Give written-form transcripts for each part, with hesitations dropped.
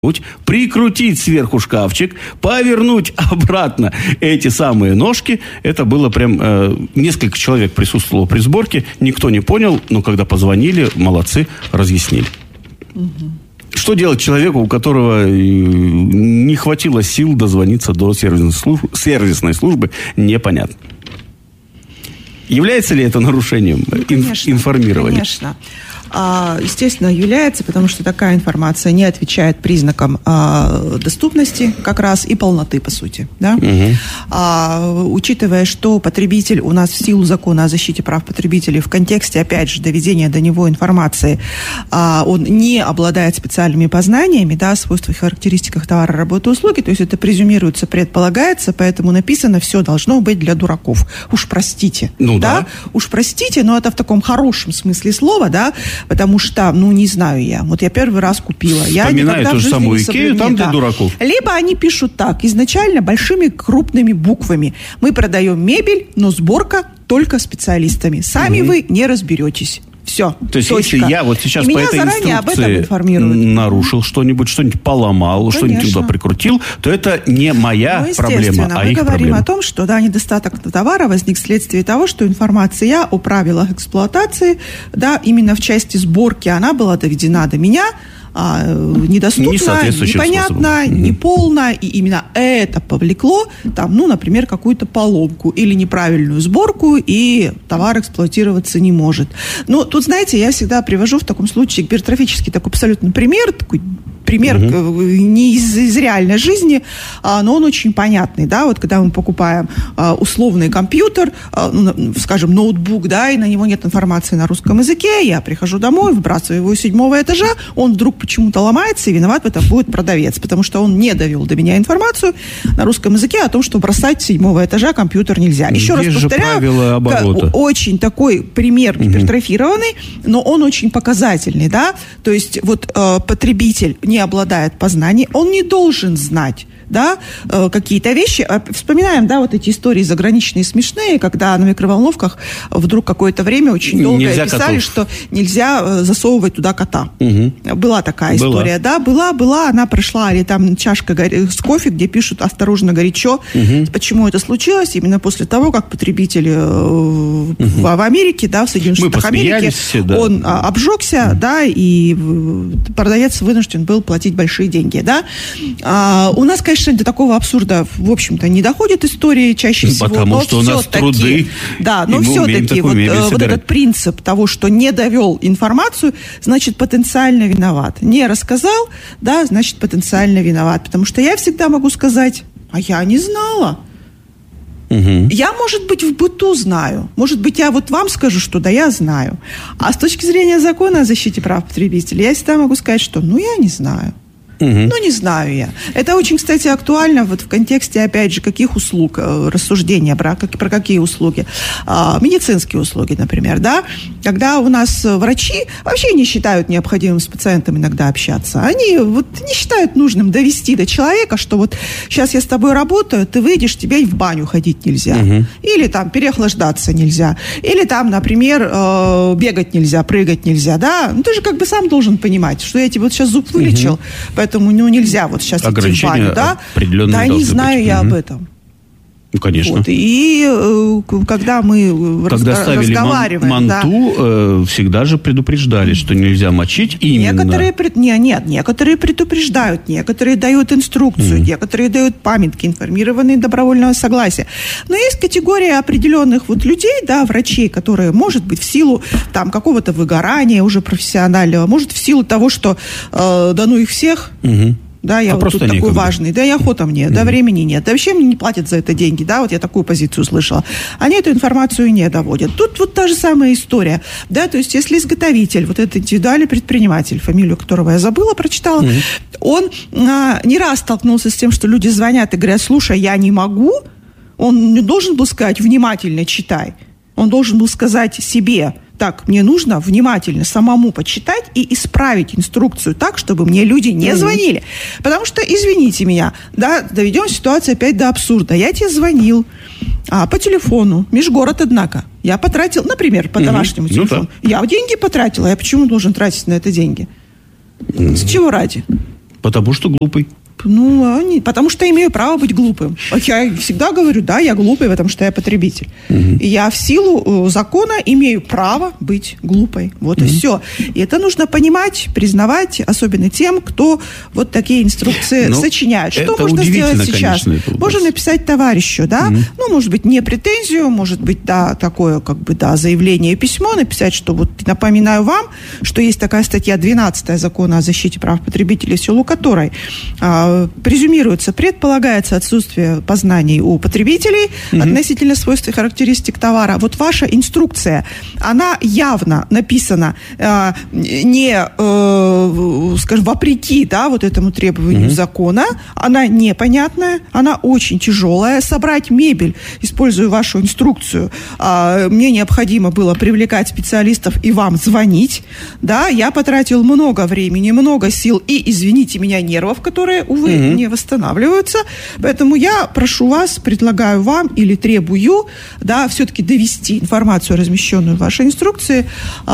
прикрутить сверху шкафчик, повернуть обратно эти самые ножки. Это было прям... несколько человек присутствовало при сборке. Никто не понял, но когда позвонили, молодцы, разъяснили. Что делать человеку, у которого не хватило сил дозвониться до сервисной службы, непонятно. Является ли это нарушением информирования? Конечно. Естественно, является, потому что такая информация не отвечает признакам доступности как раз и полноты, по сути. Да? Учитывая, что потребитель у нас в силу закона о защите прав потребителей в контексте, опять же, доведения до него информации, он не обладает специальными познаниями, да, о свойствах и характеристиках товара, работы, услуги, то есть это презюмируется, предполагается, поэтому написано все должно быть для дураков. Уж простите. Да? Уж простите, но это в таком хорошем смысле слова, да, потому что, не знаю я. Вот я первый раз купила. Вспоминаю ту же самую Икею, там для дураков. Либо они пишут так, изначально большими крупными буквами. Мы продаем мебель, но сборка только специалистами. Сами вы не разберетесь. Все. То есть, точка. Если я вот сейчас по этой инструкции нарушил что-нибудь поломал, что-нибудь туда прикрутил, то это не моя проблема, а их проблема. Мы говорим о том, что недостаток товара возник вследствие того, что информация о правилах эксплуатации, именно в части сборки, она была доведена до меня, недоступно, непонятно, неполно, и именно это повлекло, например, какую-то поломку или неправильную сборку, и товар эксплуатироваться не может. Но тут, знаете, я всегда привожу в таком случае гипертрофический такой абсолютно пример не из реальной жизни, но он очень понятный, да, вот когда мы покупаем условный компьютер, скажем, ноутбук, да, и на него нет информации на русском языке, я прихожу домой, выбрасываю его с 7-го этажа, он вдруг почему-то ломается, и виноват в этом будет продавец, потому что он не довел до меня информацию на русском языке о том, что бросать с 7-го этажа компьютер нельзя. Еще раз повторяю, очень такой пример гипертрофированный, но он очень показательный, да, то есть вот потребитель не обладает познанием, он не должен знать, да, какие-то вещи. Вспоминаем, да, вот эти истории заграничные смешные, когда на микроволновках вдруг какое-то время очень долго писали, что нельзя засовывать туда кота. Была такая история, да, была, она прошла, или там чашка с кофе, где пишут «осторожно, горячо». Почему это случилось? Именно после того, как потребитель в Америке, да, в Соединенных Штатах Америки, он обжегся, да, и продавец вынужден был платить большие деньги, да. У нас, конечно, до такого абсурда, в общем-то, не доходит истории чаще всего. Потому что у нас труды. Да, но все-таки вот этот принцип того, что не довел информацию, значит, потенциально виноват. Не рассказал, да, значит, потенциально виноват. Потому что я всегда могу сказать, а я не знала. Я, может быть, в быту знаю. Может быть, я вот вам скажу, что да, я знаю. А с точки зрения закона о защите прав потребителей, я всегда могу сказать, что я не знаю. Не знаю я. Это очень, кстати, актуально вот в контексте, опять же, каких услуг, рассуждения про какие услуги. Медицинские услуги, например, да. Когда у нас врачи вообще не считают необходимым с пациентом иногда общаться. Они вот не считают нужным довести до человека, что вот сейчас я с тобой работаю, ты выйдешь, тебе в баню ходить нельзя. Или там переохлаждаться нельзя. Или там, например, бегать нельзя, прыгать нельзя, да. Ты же как бы сам должен понимать, что я тебе вот сейчас зуб вылечил, поэтому нельзя вот сейчас идти в баню, да? Да, не знаю я об этом. Конечно. Вот. И когда мы разговариваем... Манту, всегда же предупреждали, что нельзя мочить именно... Некоторые предупреждают, некоторые дают инструкцию, некоторые дают памятки, информированные добровольного согласия. Но есть категория определенных вот людей, да, врачей, которые, может быть, в силу там какого-то выгорания уже профессионального, может, в силу того, что да ну их всех... Да, я вот тут такой важный, да и охота мне, да, времени нет, да вообще мне не платят за это деньги, да, вот я такую позицию слышала. Они эту информацию не доводят. Тут вот та же самая история, да, то есть если изготовитель, вот этот индивидуальный предприниматель, фамилию которого я забыла, прочитала, он не раз столкнулся с тем, что люди звонят и говорят, слушай, я не могу, он не должен был сказать, внимательно читай, он должен был сказать себе, так, мне нужно внимательно самому почитать и исправить инструкцию так, чтобы мне люди не звонили. Потому что, извините меня, да, доведем ситуацию опять до абсурда. Я тебе звонил по телефону, межгород, однако. Я потратил, например, по домашнему телефону. Я деньги потратила. Я почему должен тратить на это деньги? С чего ради? Потому что глупый. Потому что имею право быть глупым. Я всегда говорю, да, я глупый, потому что я потребитель. И я в силу закона имею право быть глупой. Вот и все. И это нужно понимать, признавать, особенно тем, кто вот такие инструкции сочиняет. Что можно сделать сейчас? Можно написать товарищу, да, может быть, не претензию, может быть, да, такое, заявление, письмо написать, что вот напоминаю вам, что есть такая статья 12 Закона о защите прав потребителей, в силу которой презюмируется, предполагается отсутствие познаний у потребителей относительно свойств и характеристик товара. Вот ваша инструкция, она явно написана скажем, вопреки, да, вот этому требованию закона. Она непонятная, она очень тяжелая. Собрать мебель, используя вашу инструкцию, мне необходимо было привлекать специалистов и вам звонить. Да, я потратил много времени, много сил и, извините меня, нервов, которые, увы, не восстанавливаются. Поэтому я прошу вас, предлагаю вам или требую, да, все-таки довести информацию, размещенную в вашей инструкции,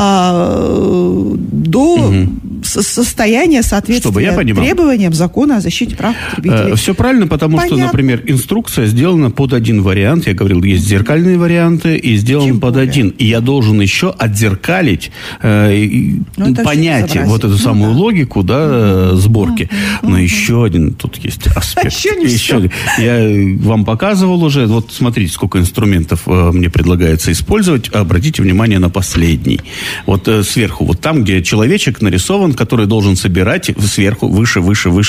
до состояния соответствия требованиям закона о защите прав потребителей. Все правильно, потому что, например, инструкция сделана под один вариант. Я говорил, есть зеркальные варианты, и сделан под один. И я должен еще отзеркалить, понять вот эту самую логику, да, сборки. Но еще один тут есть аспект. Еще я вам показывал уже. Вот смотрите, сколько инструментов мне предлагается использовать. Обратите внимание на последний. Вот сверху, вот там, где человечек нарисован, который должен собирать сверху, выше.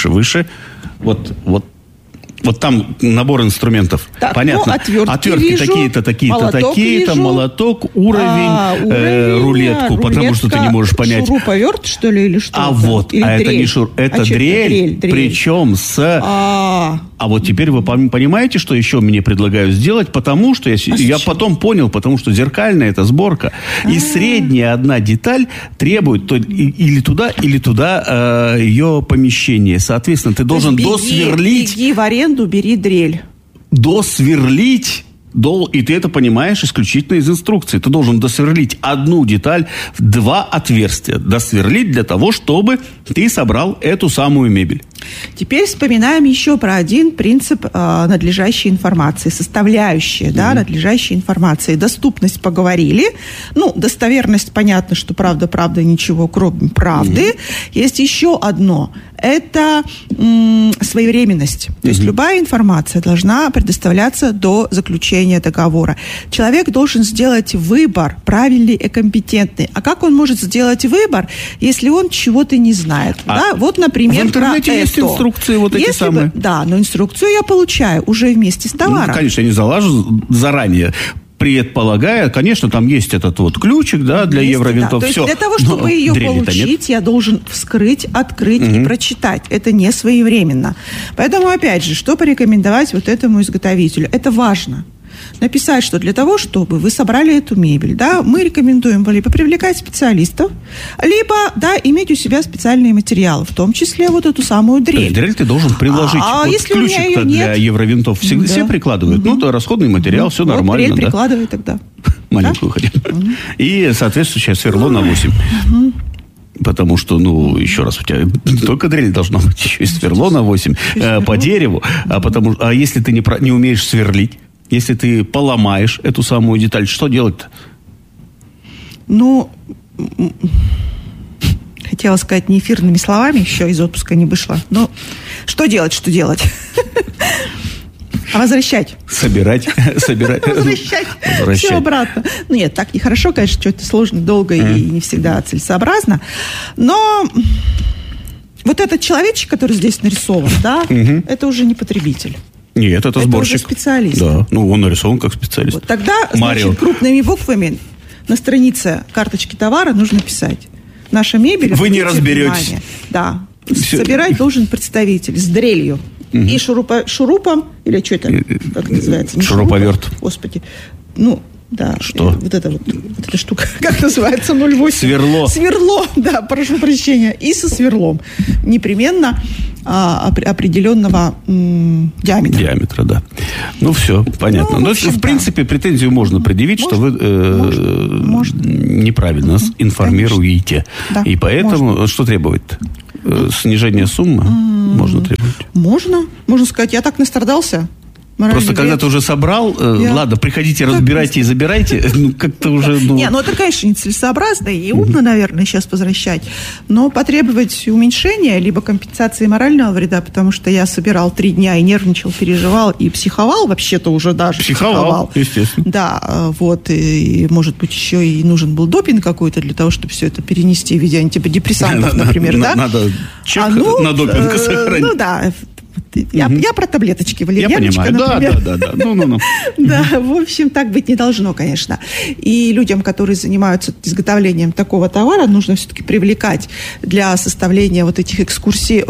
Вот там набор инструментов. Так, понятно. Отвертки такие-то, молоток, уровень, рулетку, потому что ты не можешь понять. Шуруповерт, что ли, или что? Это не это дрель. Причем А вот теперь вы понимаете, что еще мне предлагают сделать, потому что я потом понял, потому что зеркальная это сборка. И средняя одна деталь требует или туда ее помещение. Соответственно, ты должен досверлить. Беги в аренду, бери дрель. Досверлить. И ты это понимаешь исключительно из инструкции. Ты должен досверлить одну деталь в 2 отверстия. Досверлить для того, чтобы ты собрал эту самую мебель. Теперь вспоминаем еще про один принцип надлежащей информации. Составляющие, надлежащей информации. Доступность поговорили. Достоверность, понятно, что правда, ничего, кроме правды. Есть еще одно. Это своевременность. То есть любая информация должна предоставляться до заключения договора. Человек должен сделать выбор, правильный и компетентный. А как он может сделать выбор, если он чего-то не знает? Вот, например, в интернете есть инструкции эти самые. Но инструкцию я получаю уже вместе с товаром. Конечно, я не залажу заранее. Предполагая, конечно, там есть этот ключик, для евровинтов. То есть для того, чтобы ее получить, я должен вскрыть, открыть и прочитать. Это не своевременно. Поэтому, опять же, что порекомендовать этому изготовителю? Это важно. Написать, что для того, чтобы вы собрали эту мебель, мы рекомендуем либо привлекать специалистов, либо, иметь у себя специальные материалы, в том числе эту самую дрель. То есть дрель ты должен приложить. Если ключик-то для евровинтов все прикладывают. То расходный материал, все нормально. Дрель прикладывай тогда. Маленькую хотя бы. И соответствующее сверло на 8. Потому что, еще раз, у тебя не только дрель должна быть, еще и сверло на 8 по дереву. А если ты не умеешь сверлить, если ты поломаешь эту самую деталь, что делать-то? Хотела сказать неэфирными словами, еще из отпуска не вышла. Но что делать? Возвращать. Собирать. Возвращать. Все обратно. Нет, так нехорошо, конечно, что это сложно, долго и не всегда целесообразно. Но вот этот человечек, который здесь нарисован, это уже не потребитель. Нет, это сборщик. Это уже специалист. Да, он нарисован как специалист. Тогда, крупными буквами на странице карточки товара нужно писать. Наша мебель... Вы не разберетесь. Внимание. Да. Собирать должен представитель с дрелью. И шурупом, или что это, как это называется? Шуруповерт. Господи. Что? Вот эта штука, как называется, 0,8? Сверло, прошу прощения. И со сверлом. Непременно определенного диаметра. Диаметра, да. Все, понятно. В принципе, претензию можно предъявить, что вы неправильно нас информируете. Да, и поэтому что требовать-то? снижение суммы можно требовать? Можно сказать, я так настрадался. Просто когда ты уже собрал, ладно, приходите, разбирайте и забирайте, как-то уже... это, конечно, нецелесообразно и умно, наверное, сейчас возвращать, но потребовать уменьшения, либо компенсации морального вреда, потому что я собирал 3 дня и нервничал, переживал и психовал, вообще-то уже даже психовал. Естественно. Да, и, может быть, еще и нужен был допинг какой-то для того, чтобы все это перенести в виде антидепрессантов, например, да? Надо чек на допинг сохранить. Я про таблеточки валерьяночка, например. Да. Да, в общем, так быть не должно, конечно. И людям, которые занимаются изготовлением такого товара, нужно все-таки привлекать для составления вот этих экскурсий.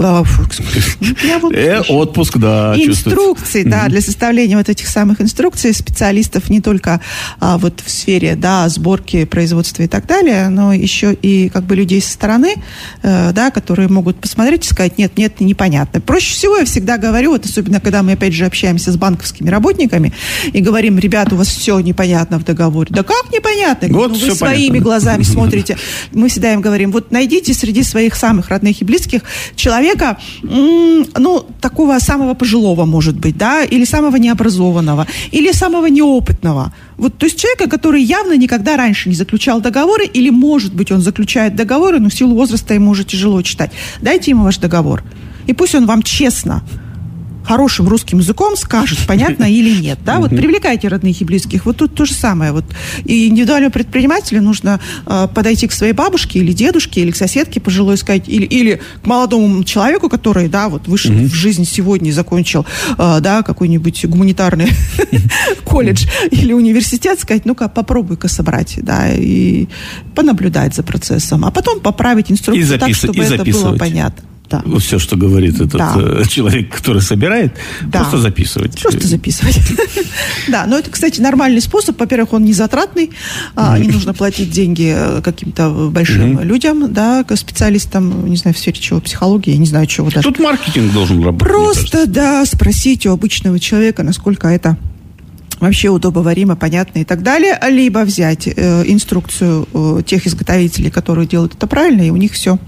Отпуск, да. Инструкций, да, для составления вот этих самых инструкций специалистов не только вот в сфере, да, сборки, производства и так далее, но еще и людей со стороны, да, которые могут посмотреть и сказать, нет, непонятно. Проще всего я всегда говорю, особенно когда мы, опять же, общаемся с банковскими работниками и говорим, ребята, у вас все непонятно в договоре. Да как непонятно? Вот вы своими глазами смотрите. Мы всегда им говорим, вот найдите среди своих самых родных и близких человека, такого самого пожилого, может быть, да, или самого необразованного, или самого неопытного. То есть человека, который явно никогда раньше не заключал договоры, или, может быть, он заключает договоры, но в силу возраста ему уже тяжело читать. Дайте ему ваш договор. И пусть он вам честно, хорошим русским языком скажет, понятно или нет. Да? Привлекайте родных и близких. Тут то же самое. И индивидуальному предпринимателю нужно подойти к своей бабушке или дедушке, или к соседке пожилой сказать, или к молодому человеку, который, да, вышел в жизнь сегодня и закончил, да, какой-нибудь гуманитарный колледж или университет, сказать, ну-ка, попробуй-ка собрать, да, и понаблюдать за процессом, а потом поправить инструкцию так, чтобы это было понятно. Да. Все, что говорит этот человек, который собирает, просто записывать. Просто записывать. Да, но это, кстати, нормальный способ. Во-первых, он не затратный, не нужно платить деньги каким-то большим людям, да, специалистам, не знаю, в сфере чего, психологии, не знаю, чего даже. Тут маркетинг должен работать. Просто, да, спросить у обычного человека, насколько это вообще удобоваримо, понятно и так далее, либо взять инструкцию тех изготовителей, которые делают это правильно, и у них все.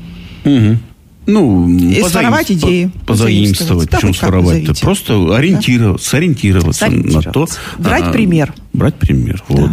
И своровать идеи. Позаимствовать. Почему своровать-то? Просто сориентироваться на то. Брать пример. Брать пример. Да.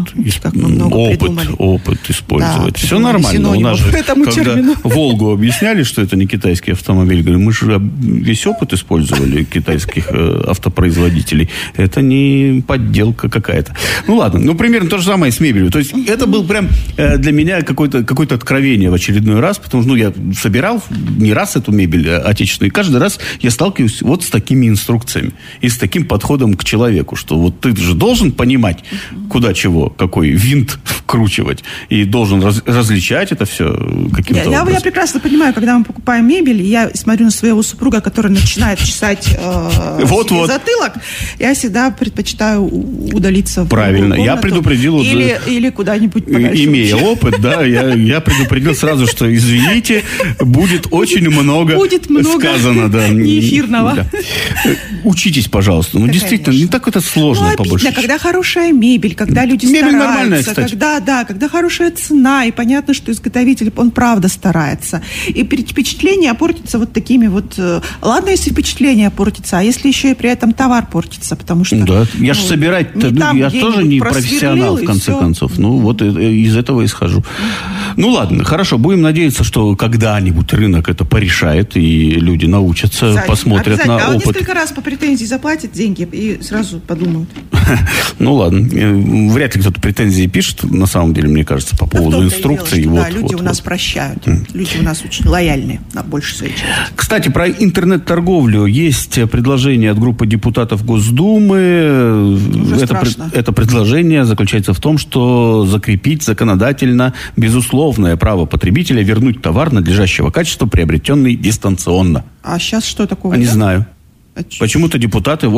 Опыт использовать. Да, все нормально. У нас же, когда Волгу объясняли, что это не китайский автомобиль, говорю, мы же весь опыт использовали китайских автопроизводителей. Это не подделка какая-то. Ладно. Примерно то же самое с мебелью. То есть это был прям для меня какое-то откровение в очередной раз, потому что я собирал не раз эту мебель отечественную, и каждый раз я сталкиваюсь вот с такими инструкциями и с таким подходом к человеку, что вот ты же должен понимать, куда чего, какой винт вкручивать, и должен различать это все каким-то образом. Я прекрасно понимаю, когда мы покупаем мебель, я смотрю на своего супруга, который начинает чесать затылок, я всегда предпочитаю удалиться в правильно, комнату, я предупредил или куда-нибудь подальше. Имея опыт, да, я предупредил сразу, что извините, будет очень много сказано, да. Неэфирного. Да. Учитесь, пожалуйста. Действительно, не так это сложно, по большей части. Когда хорошая мебель, когда люди стараются, когда хорошая цена, и понятно, что изготовитель, он правда старается. И впечатление портится вот такими вот... Ладно, если впечатление портится, а если еще и при этом товар портится, потому что... Да, я же собирать-то, я тоже не профессионал, в конце концов. Вот из этого исхожу. Ладно, хорошо, будем надеяться, что когда-нибудь рынок это порешает, и люди научатся, посмотрят на опыт. Несколько раз по претензии заплатят деньги и сразу подумают. Ладно. Вряд ли кто-то претензии пишет, на самом деле, мне кажется, по поводу инструкций. Люди у нас прощают. Люди у нас очень лояльные на большей своей части. Кстати, про интернет-торговлю есть предложение от группы депутатов Госдумы. Это предложение заключается в том, что закрепить законодательно безусловное право потребителя вернуть товар надлежащего качества, приобретенный дистанционно. А сейчас что такого? Не знаю. Почему-то депутаты...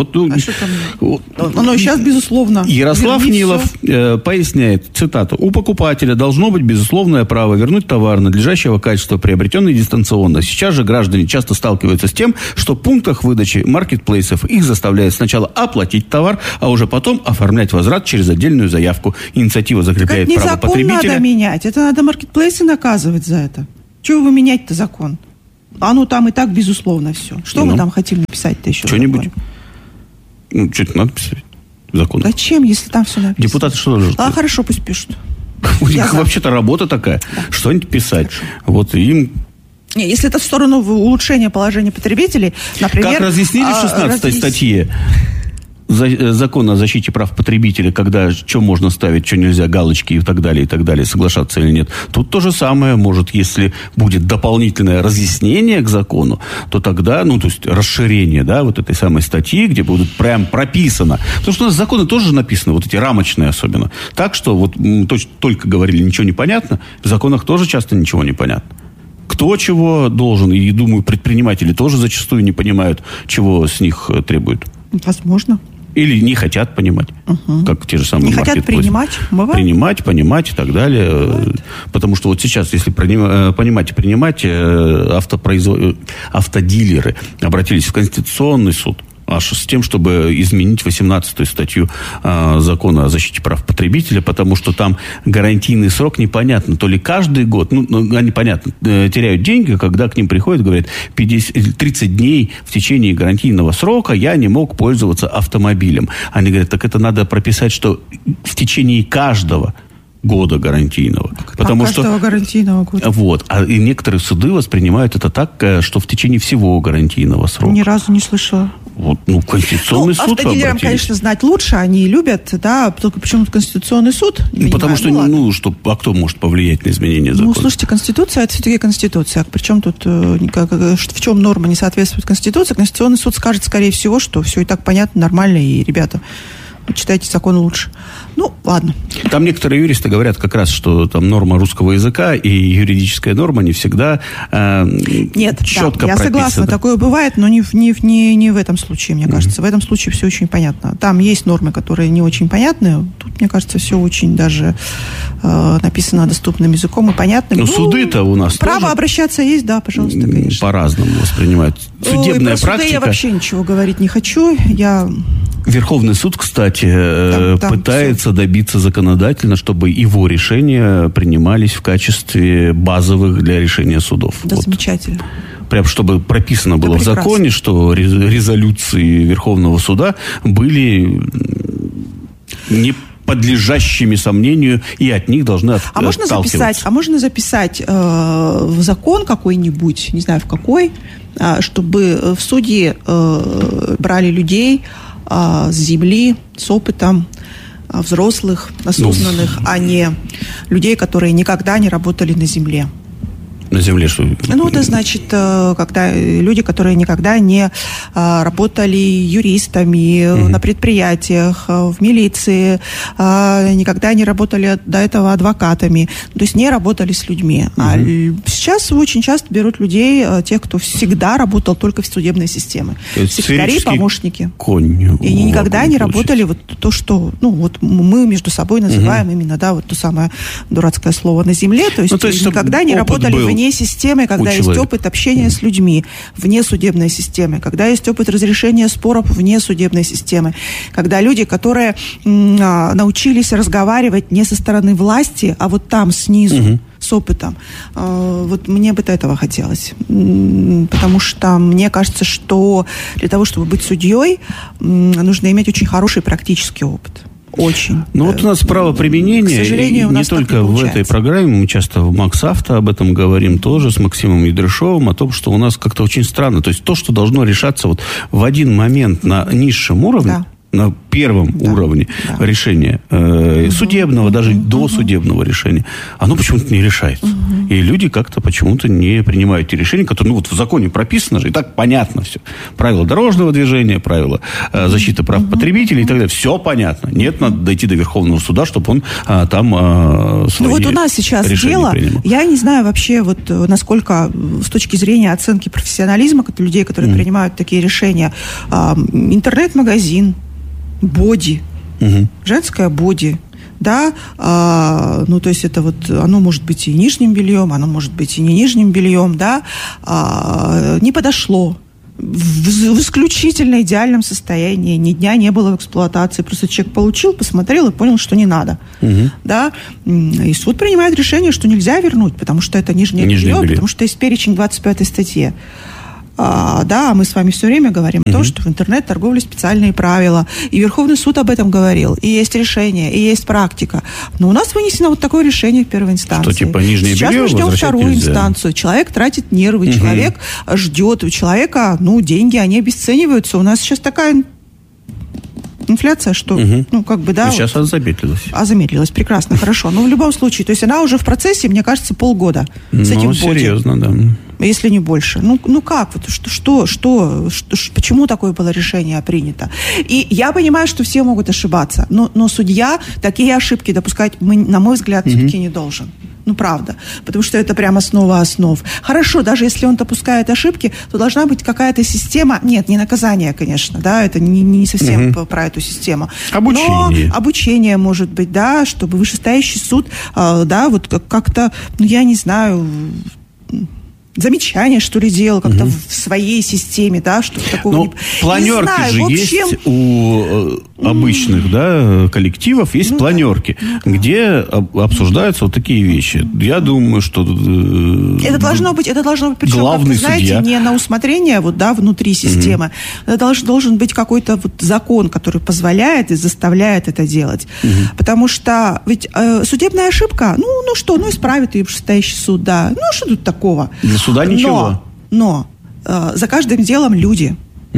сейчас, безусловно. Ярослав Нилов поясняет, цитата, «У покупателя должно быть безусловное право вернуть товар надлежащего качества, приобретенный дистанционно. Сейчас же граждане часто сталкиваются с тем, что в пунктах выдачи маркетплейсов их заставляют сначала оплатить товар, а уже потом оформлять возврат через отдельную заявку. Инициатива закрепляет право потребителя». Это закон надо менять. Это надо маркетплейсы наказывать за это. Чего вы менять-то закон? Оно там и так, безусловно, все. Что мы там хотим написать-то еще? Что-нибудь. Что-то надо писать. Закон. Зачем, если там все написано? Депутаты что должны? Хорошо, пусть пишут. У них вообще-то работа такая. Да. Что-нибудь писать. Хорошо. Вот им... Если это в сторону улучшения положения потребителей, например... Как разъяснили в 16 статье Закона о защите прав потребителей, когда что можно ставить, что нельзя, галочки и так далее, соглашаться или нет. Тут то же самое может, если будет дополнительное разъяснение к закону, то тогда, то есть расширение, да, вот этой самой статьи, где будет прям прописано. Потому что у нас законы тоже написаны, вот эти рамочные особенно. Так что вот только говорили, ничего не понятно, в законах тоже часто ничего не понятно. Кто чего должен, и, думаю, предприниматели тоже зачастую не понимают, чего с них требуют. Возможно. Или не хотят понимать, как те же самые не хотят принимать, бывает. Принимать, понимать и так далее. Бывает. Потому что вот сейчас, если понимать и принимать, автодилеры обратились в Конституционный суд аж с тем, чтобы изменить 18-ю статью Закона о защите прав потребителя, потому что там гарантийный срок непонятно. То ли каждый год, они, понятно, теряют деньги, когда к ним приходят, говорят, 30 дней в течение гарантийного срока я не мог пользоваться автомобилем. Они говорят, так это надо прописать, что в течение каждого года гарантийного. Потому каждого гарантийного года. Вот. И некоторые суды воспринимают это так, что в течение всего гарантийного срока. Ни разу не слышала. Вот, Конституционный суд автодилерам, конечно, знать лучше, они любят, да, только почему-то Конституционный суд? Потому что, а кто может повлиять на изменение закона? Слушайте, Конституция, это все-таки Конституция. Причем тут, в чем норма не соответствует Конституции? Конституционный суд скажет, скорее всего, что все и так понятно, нормально, и, ребята, читайте закон лучше. Ладно. Там некоторые юристы говорят как раз, что там норма русского языка и юридическая норма не всегда четко прописаны. Я согласна, такое бывает, но не в этом случае, мне кажется. В этом случае все очень понятно. Там есть нормы, которые не очень понятны. Тут, мне кажется, все очень даже написано доступным языком и понятным. Суды-то у нас право тоже обращаться есть, да, пожалуйста, конечно. По-разному воспринимают. Судебная про практика... суды я вообще ничего говорить не хочу. Верховный суд, кстати, пытается добиться законодательно, чтобы его решения принимались в качестве базовых для решения судов. Да, замечательно. Прям чтобы прописано было в законе, что резолюции Верховного суда были не подлежащими сомнению, и от них должны отталкиваться. Можно записать в закон какой-нибудь, не знаю в какой, чтобы в суде брали людей с земли, с опытом, взрослых, осознанных, а не людей, которые никогда не работали на земле. На земле что? Это значит, когда люди, которые никогда не работали юристами на предприятиях, в милиции, никогда не работали до этого адвокатами, то есть не работали с людьми. А сейчас очень часто берут людей, тех, кто всегда работал только в судебной системе. Секретари, помощники. И они никогда не работали вот то, что, мы между собой называем именно, то самое дурацкое слово на земле, то есть никогда не работали вне системы, когда есть опыт общения с людьми, вне судебной системы, когда есть опыт разрешения споров вне судебной системы, когда люди, которые научились разговаривать не со стороны власти, а вот там снизу, с опытом. Вот мне бы этого хотелось. Потому что мне кажется, что для того, чтобы быть судьей, нужно иметь очень хороший практический опыт. Очень. Вот у нас правоприменение, к сожалению, не только в этой программе, мы часто в МаксАвто об этом говорим тоже, с Максимом Ядрышевым, о том, что у нас как-то очень странно. То есть то, что должно решаться вот в один момент на низшем уровне, на первом уровне решения судебного, даже досудебного решения, оно почему-то не решается. И люди как-то почему-то не принимают те решения, которые, в законе прописано же, и так понятно все. Правила дорожного движения, правила защиты прав потребителей и так далее. Все понятно. Нет, надо дойти до Верховного суда, чтобы он там свои у нас сейчас дело, принимал. Я не знаю вообще, насколько с точки зрения оценки профессионализма людей, которые принимают такие решения, интернет-магазин, боди, женское боди, да, то есть это оно может быть и нижним бельем, оно может быть и не нижним бельем, да, не подошло в исключительно идеальном состоянии, ни дня не было в эксплуатации. Просто человек получил, посмотрел и понял, что не надо. Да? И суд принимает решение, что нельзя вернуть, потому что это нижнее белье, потому что есть перечень 25 статье. Да, мы с вами все время говорим о том, что в интернет-торговле специальные правила. И Верховный суд об этом говорил. И есть решение, и есть практика. Но у нас вынесено вот такое решение в первой инстанции. Что, типа, нижнее Сейчас белье мы ждем вторую нельзя. инстанцию. Человек тратит нервы, человек ждет. У человека, деньги, они обесцениваются. У нас сейчас такая инфляция, что, да. Сейчас она замедлилась. Замедлилась, прекрасно, хорошо. Но в любом случае, то есть она уже в процессе, мне кажется, полгода с этим серьезно, да. Если не больше. Как? Вот почему такое было решение принято? И я понимаю, что все могут ошибаться, но судья такие ошибки допускать, на мой взгляд, все-таки не должен. Правда. Потому что это прям основа основ. Хорошо, даже если он допускает ошибки, то должна быть какая-то система. Нет, не наказание, конечно, да, это не совсем про эту систему. Обучение. Но обучение может быть, да, чтобы вышестоящий суд, да, вот как-то, я не знаю, замечание, что ли, делал как-то в своей системе, да, что такого планерки же есть у обычных, да, коллективов, есть планерки, где обсуждаются вот такие вещи. Я думаю, что это должно быть, причем, главный судья, не на усмотрение, внутри системы. Это должен быть какой-то закон, который позволяет и заставляет это делать. Потому что ведь судебная ошибка, исправит ее вышестоящий суд, да. Что тут такого? Для суда ничего. Но за каждым делом люди.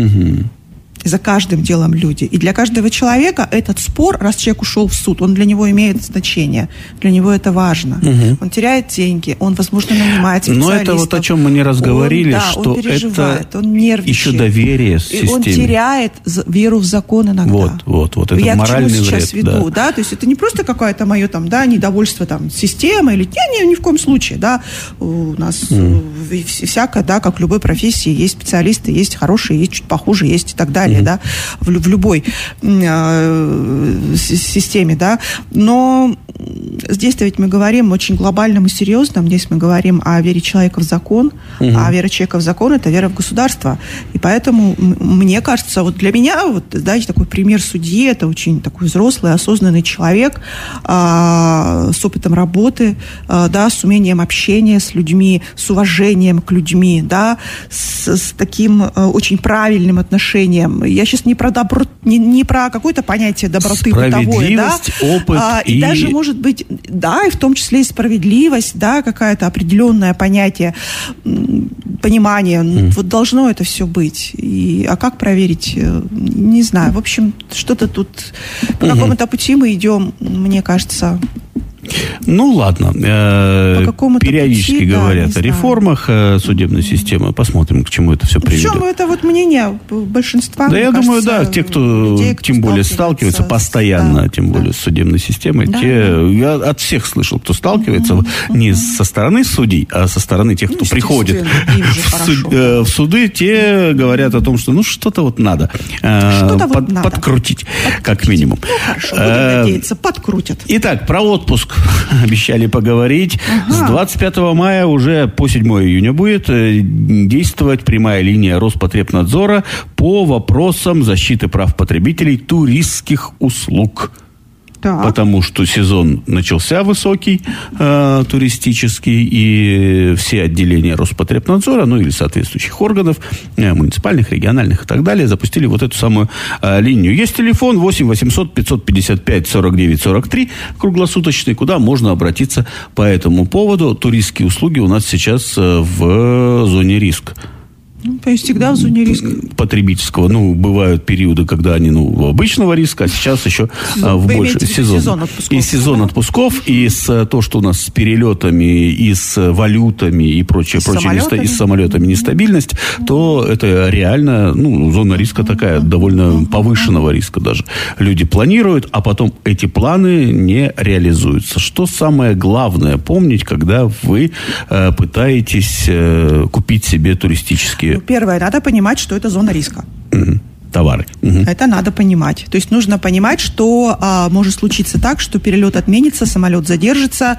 За каждым делом люди. И для каждого человека этот спор, раз человек ушел в суд, он для него имеет значение. Для него это важно. Он теряет деньги, он, возможно, нанимает специалистов. Но это вот о чем мы не раз говорили, что он переживает, это он нервничает. еще доверие в системе. И он теряет веру в закон иногда. Вот. Это моральный вред. Я сейчас веду, да. То есть это не просто какое-то мое недовольство системой, или ни в коем случае, да. У нас всякое, да, как в любой профессии, есть специалисты, есть хорошие, есть чуть похуже, есть и так далее. Да, в любой системе, да, но здесь-то ведь мы говорим очень глобальном и серьезном, здесь мы говорим о вере человека в закон, а вера человека в закон – это вера в государство, и поэтому, мне кажется, для меня, такой пример судьи, это очень такой взрослый, осознанный человек с опытом работы, да, с умением общения с людьми, с уважением к людьми, да, с таким очень правильным отношением. Я сейчас не про какое-то понятие доброты бытовой, да, опыт и даже, может быть, да, и в том числе и справедливость, да, какое-то определенное понятие, понимание, должно это все быть. А как проверить, не знаю. В общем, что-то тут по какому-то пути мы идем, мне кажется. Ладно. Периодически пути, говорят о реформах судебной системы. Посмотрим, к чему это все приведет. Причем это мнение большинства. Да, я думаю, да, те, кто тем более сталкивается постоянно, тем более с судебной системой, я от всех слышал, кто сталкивается не со стороны судей, а со стороны тех, кто приходит в суды, те говорят о том, что что-то надо подкрутить, как минимум. Хорошо, будем надеяться, подкрутят. Итак, про отпуск обещали поговорить. С 25 мая уже по 7 июня будет действовать прямая линия Роспотребнадзора по вопросам защиты прав потребителей туристских услуг. Так. Потому что сезон начался высокий, туристический, и все отделения Роспотребнадзора, или соответствующих органов, муниципальных, региональных и так далее, запустили вот эту самую линию. Есть телефон 8 800 555 49 43, круглосуточный, куда можно обратиться по этому поводу. Туристские услуги у нас сейчас в зоне риска. То есть всегда в зоне риска. Потребительского. Бывают периоды, когда они, обычного риска, а сейчас еще в большем сезон отпусков. И сезон отпусков, и то, что у нас с перелетами, и с валютами, и прочее, и с самолетами нестабильность, то это реально, зона риска такая, довольно повышенного риска даже. Люди планируют, а потом эти планы не реализуются. Что самое главное помнить, когда вы пытаетесь купить себе туристические... Первое, надо понимать, что это зона риска. товары. Это надо понимать. То есть нужно понимать, что может случиться так, что перелет отменится, самолет задержится,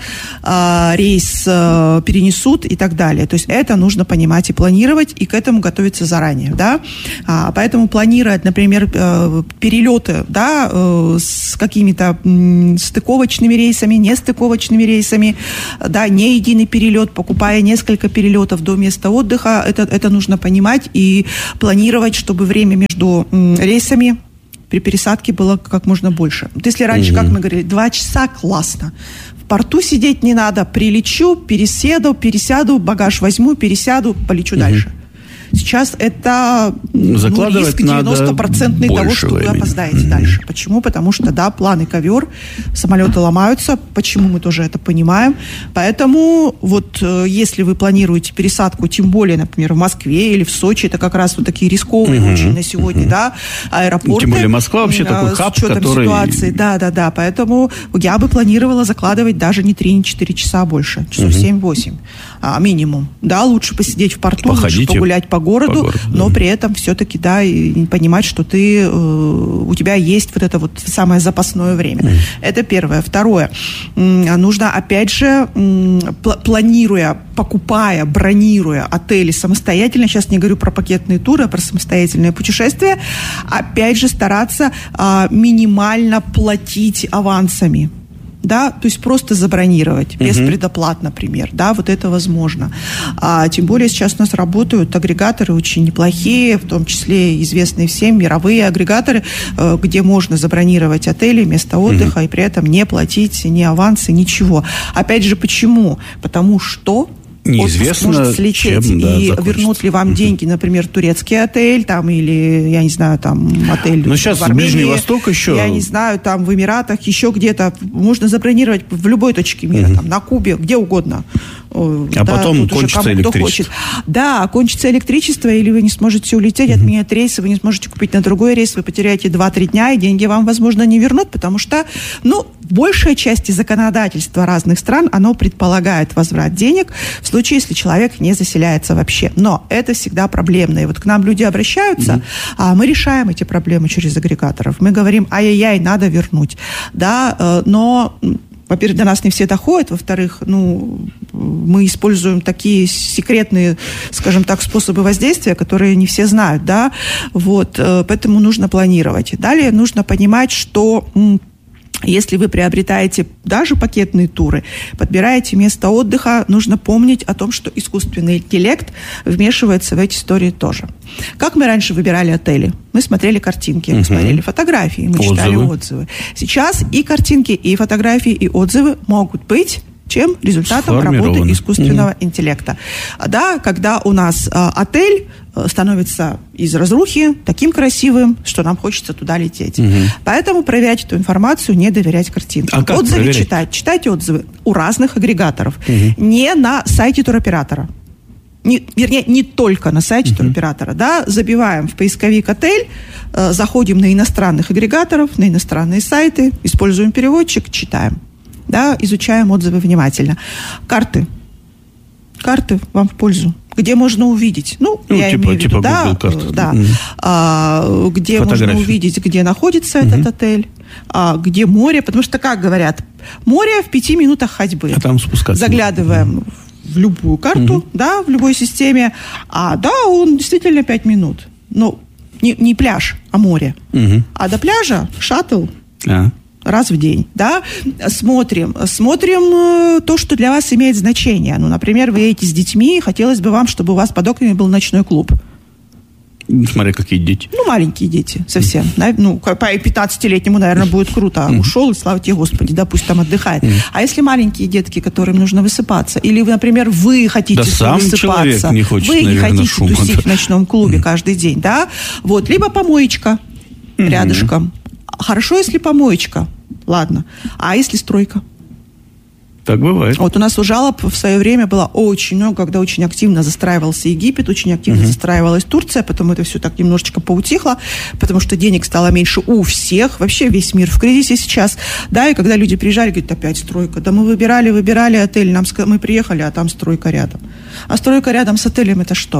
рейс перенесут и так далее. То есть это нужно понимать и планировать, и к этому готовиться заранее. Да? Поэтому планировать, например, перелеты, да, с какими-то стыковочными рейсами, нестыковочными рейсами, да, не единый перелет, покупая несколько перелетов до места отдыха, это нужно понимать и планировать, чтобы время между рейсами при пересадке было как можно больше. Вот если раньше, как мы говорили, 2 часа, классно. В порту сидеть не надо. Прилечу, пересяду, багаж возьму, пересяду, полечу дальше. Сейчас это риск 90% того, что вы опоздаете дальше. Почему? Потому что, да, планы ковер, самолеты ломаются. Почему? Мы тоже это понимаем. Поэтому вот если вы планируете пересадку, тем более, например, в Москве или в Сочи, это как раз вот такие рисковые очень на сегодня, да, аэропорты. Тем более Москва вообще такой хаб, который... ситуации. Да. Поэтому я бы планировала закладывать даже не 3, не 4 часа, а больше. Часов 7-8 минимум. Да, лучше посидеть в порту, лучше погулять по городу, но при этом все-таки, да, и понимать, что у тебя есть вот это вот самое запасное время. Это первое. Второе. Нужно, опять же, планируя, покупая, бронируя отели самостоятельно, сейчас не говорю про пакетные туры, а про самостоятельные путешествия, опять же стараться минимально платить авансами. Да, то есть просто забронировать, без предоплат, например, да, вот это возможно. Тем более сейчас у нас работают агрегаторы очень неплохие, в том числе известные всем мировые агрегаторы, где можно забронировать отели, место отдыха и при этом не платить ни авансы, ничего. Опять же, почему? Потому что неизвестно, может слететь, чем, да, и вернут ли вам деньги, например, турецкий отель, там, или, я не знаю, там, отель но сейчас в Армении, Ближний Восток еще... я не знаю, там, в Эмиратах, еще где-то, можно забронировать в любой точке мира, там, на Кубе, где угодно. А потом кончится электричество. Да, кончится электричество, или вы не сможете улететь, отменят рейсы, вы не сможете купить на другой рейс, вы потеряете 2-3 дня, и деньги вам, возможно, не вернут, потому что, большая часть законодательства разных стран, оно предполагает возврат денег в случае, если человек не заселяется вообще. Но это всегда проблемно. И вот к нам люди обращаются, а мы решаем эти проблемы через агрегаторов. Мы говорим, ай-яй-яй, надо вернуть. Да, но... Во-первых, до нас не все доходят, во-вторых, мы используем такие секретные, скажем так, способы воздействия, которые не все знают, да, вот, поэтому нужно планировать. Далее нужно понимать, что... Если вы приобретаете даже пакетные туры, подбираете место отдыха, нужно помнить о том, что искусственный интеллект вмешивается в эти истории тоже. Как мы раньше выбирали отели? Мы смотрели картинки, мы смотрели фотографии, мы читали отзывы. Сейчас и картинки, и фотографии, и отзывы могут быть результатом работы искусственного интеллекта. Да, когда у нас отель становится из разрухи таким красивым, что нам хочется туда лететь. Поэтому проверять эту информацию, не доверять картинкам. Отзывы проверять? Читайте отзывы у разных агрегаторов. Не на сайте туроператора. Не только на сайте туроператора. Да, забиваем в поисковик отель, заходим на иностранных агрегаторов, на иностранные сайты, используем переводчик, читаем. Да, изучаем отзывы внимательно. Карты вам в пользу. Где можно увидеть? Я имею в виду, да, где можно увидеть, где находится этот отель, где море, потому что, как говорят, море в 5 минутах ходьбы. А там спускаться. Заглядываем в любую карту, да, в любой системе, он действительно 5 минут. Не пляж, а море. А до пляжа шаттл. Раз в день, да, смотрим то, что для вас имеет значение. Например, вы едете с детьми, хотелось бы вам, чтобы у вас под окнами был ночной клуб. Смотри, какие дети. Маленькие дети, совсем. По 15-летнему, наверное, будет круто. Ушел, и слава тебе, Господи, да, пусть там отдыхает. А если маленькие детки, которым нужно высыпаться, или, например, вы хотите высыпаться, не хочет, вы не хотите шума, тусить в ночном клубе каждый день, да, вот, либо помоечка рядышком. Хорошо, если помоечка, ладно. А если стройка? Так бывает. Вот у нас у жалоб в свое время было очень много, когда очень активно застраивался Египет, очень активно застраивалась Турция, потом это все так немножечко поутихло, потому что денег стало меньше у всех, вообще весь мир в кризисе сейчас, да, и когда люди приезжали, говорят, опять стройка, да мы выбирали отель, мы приехали, а там стройка рядом. А стройка рядом с отелем это что?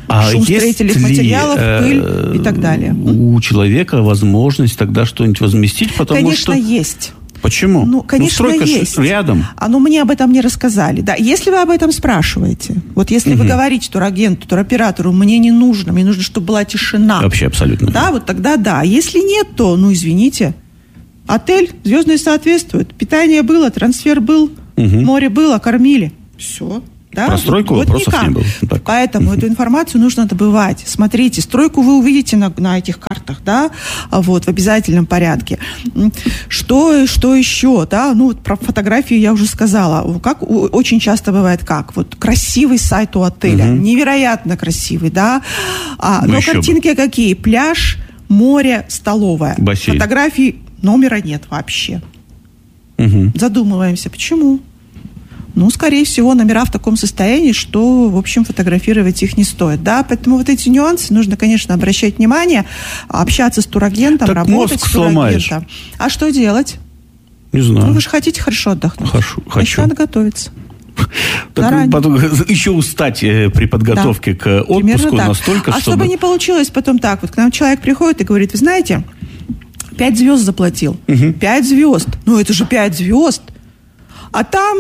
шум строительных материалов, пыль и так далее. У человека возможность тогда что-нибудь возместить, потому Конечно, что... есть. Почему? Ну, конечно, есть. Рядом. Но мне об этом не рассказали. Да, если вы об этом спрашиваете, вот если вы говорите турагенту, туроператору, мне не нужно, мне нужно, чтобы была тишина. Вообще абсолютно. Да, вот тогда да. Если нет, то, извините, отель звездный соответствует. Питание было, трансфер был, море было, кормили. Все. Да? Про стройку вот вопросов никак. не было. Так. Поэтому эту информацию нужно добывать. Смотрите, стройку вы увидите на этих картах, да, вот, в обязательном порядке. Что еще, да, про фотографию я уже сказала. Как очень часто бывает вот красивый сайт у отеля, невероятно красивый, да, но картинки какие? Пляж, море, столовая. Бассейн. Фотографий номера нет вообще. Задумываемся, почему? Скорее всего, номера в таком состоянии, что, в общем, фотографировать их не стоит. Да? Поэтому вот эти нюансы нужно, конечно, обращать внимание, общаться с турагентом, так работать мозг с турагентом. сломаешь. А что делать? Не знаю. Вы же хотите хорошо отдохнуть. Хочу. Надо готовиться. Потом еще устать при подготовке к отпуску настолько, чтобы не получилось потом так. Вот к нам человек приходит и говорит, вы знаете, 5 звезд заплатил. 5 звезд. Это же 5 звезд. А там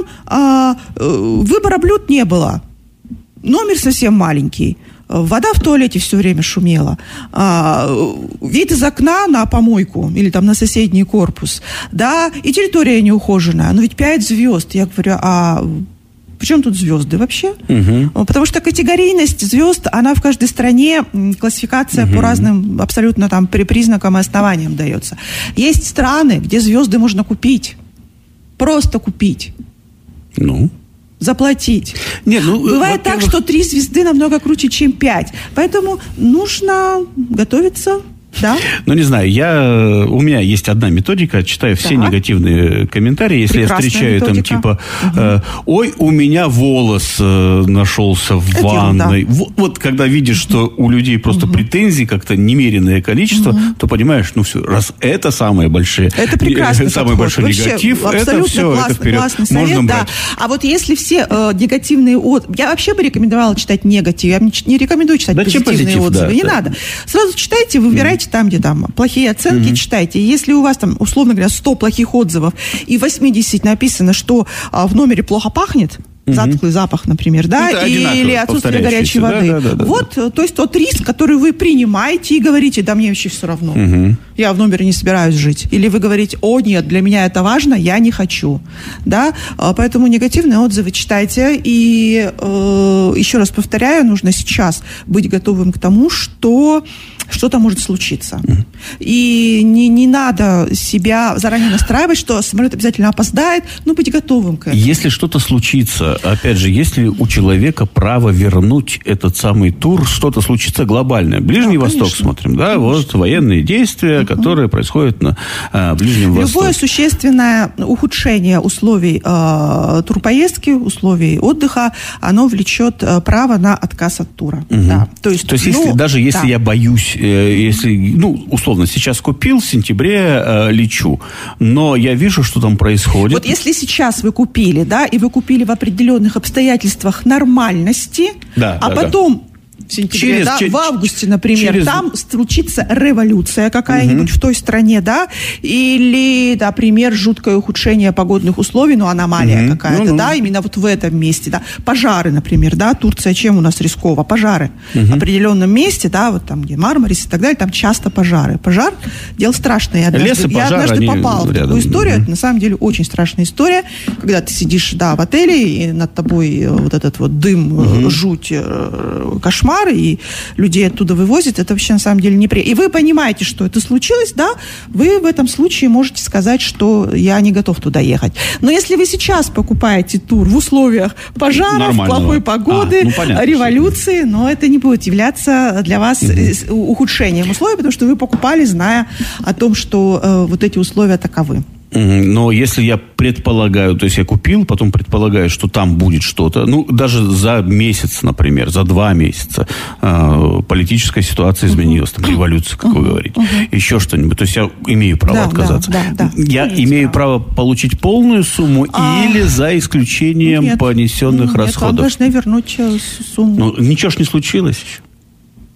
выбора блюд не было. Номер совсем маленький. Вода в туалете все время шумела. Вид из окна на помойку или там на соседний корпус. Да, и территория неухоженная. Но ведь 5 звезд. Я говорю, при чем тут звезды вообще? Потому что категорийность звезд, она в каждой стране, классификация по разным абсолютно там признакам и основаниям дается. Есть страны, где звезды можно купить. Просто купить. Заплатить. Бывает так, что 3 звезды намного круче, чем 5. Поэтому нужно готовиться. Да? Не знаю, у меня есть одна методика, читаю все негативные комментарии, если я встречаю методика. Там типа, ой, у меня волос нашелся в ванной. Вот когда видишь, что у людей просто претензий как-то немеренное количество, то понимаешь, все, раз это самое большое, это прекрасный самый большой вообще, негатив, это все, это вперед. Классный совет, можно брать. Да. А вот если все негативные отзывы, я вообще бы рекомендовала читать негатив, я не рекомендую читать позитивные отзывы, не надо. Сразу читайте, выбирайте там, где там плохие оценки, читайте. Если у вас там, условно говоря, 100 плохих отзывов и в 80 написано, что в номере плохо пахнет, затхлый запах, например, да, или отсутствие горячей воды. То есть тот риск, который вы принимаете и говорите, да мне вообще все равно. Я в номере не собираюсь жить. Или вы говорите, нет, для меня это важно, я не хочу. Да? Поэтому негативные отзывы читайте. И еще раз повторяю, нужно сейчас быть готовым к тому, что что-то может случиться. И не надо себя заранее настраивать, что самолет обязательно опоздает, быть готовым к этому. Если что-то случится, опять же, есть ли у человека право вернуть этот самый тур, что-то случится глобальное? Ближний Восток смотрим, да, вот военные действия, которые происходят на Ближнем Востоке. Любое существенное ухудшение условий турпоездки, условий отдыха, оно влечет право на отказ от тура. Да. То есть если я боюсь, если, условно, сейчас купил, в сентябре лечу, но я вижу, что там происходит. Вот если сейчас вы купили, да, и вы купили в определенных обстоятельствах нормальности, потом в сентябре, в августе, например, там случится революция какая-нибудь в той стране, да, или, например, жуткое ухудшение погодных условий, аномалия какая-то, да, именно вот в этом месте, да, пожары, например, да, Турция чем у нас рискова? Пожары. В определенном месте, да, вот там, где Мармарис и так далее, там часто пожары. Пожар – дело страшное. Я однажды попала в такую историю, это на самом деле очень страшная история, когда ты сидишь, в отеле, и над тобой вот этот вот дым, жуть, кошмар, и людей оттуда вывозят, это вообще на самом деле неприятно. И вы понимаете, что это случилось, да, вы в этом случае можете сказать, что я не готов туда ехать. Но если вы сейчас покупаете тур в условиях пожаров, плохой погоды, революции, но это не будет являться для вас ухудшением условий, потому что вы покупали, зная о том, что вот эти условия таковы. Но если я предполагаю, то есть я купил, потом предполагаю, что там будет что-то, даже за месяц, например, за 2 месяца политическая ситуация изменилась, там революция, как вы говорите, еще что-нибудь, то есть я имею право отказаться. Я имею право получить полную сумму или за исключением понесенных расходов? Вам должны вернуть сумму. Ничего ж не случилось еще.